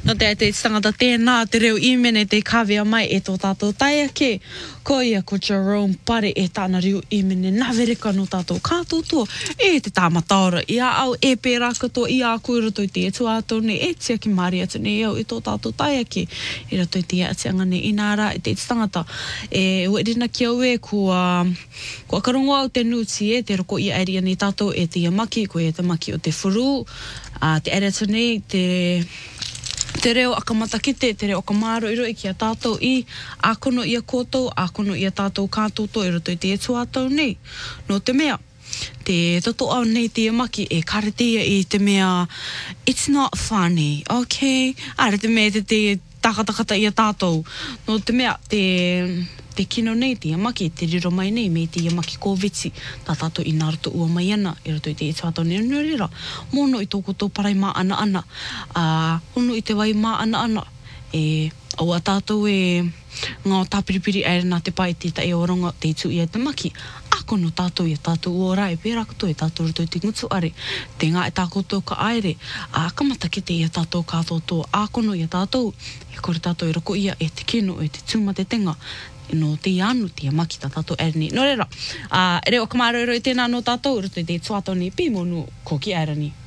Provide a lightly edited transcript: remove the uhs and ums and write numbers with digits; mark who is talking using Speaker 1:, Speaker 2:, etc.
Speaker 1: No te tangata tēnā te reo I mene te kawea mai e tō tātou taiake. Ko ia ko Jerome Pare e tāna reo I mene nawereka no tātou kātotoa. E te tāmataora ia au e pērā katoa I a koe roto I te etu ātou ne e tia ki maari atu ne au I tō tātou taiake. E roto I te ati angane I nā rā e te tangata. E ue rina ki au e kua karongo au te nuti e te roko I airia ni tātou e te iamaki, ko e te maki o te whuru. Te aere atu nei, te reo akamataki te reo akamaro I roi ki a tātou I ākono I a kōtou, ākono I a tātou kātoto I roto I te etu ātou nei. No te mea, te toto au nei te maki e karetia I te mea, it's not funny, okay? Are te mea te takatakata I a tātou. No te mea, te kino nei te maki, te riro mai nei me te maki kōweti, tā tātou I nā roto ua mai ana, I roto I te etu ātou nei nurira. Mono I tō koto parai mā ana ana, hono I te wai mā ana ana, au a tātou ngā o tāpiripiri aere nā te pai te tae oronga te itu I a te maki, akono tātou I a tātou ua rai, pērā kato I tātou roto I te ngutu are, te ngā e tā koto ka aere, kamataki te I a tātou kātoto, akono I a tātou, kore tātou I roko ia e te kino, e te tūma te tenga, no te anu, te maki tā tātou aere ni. No reira, reo kamaro I roi tēnā no tātou, roto I te tuatau ni pīmonu ko ki aere ni.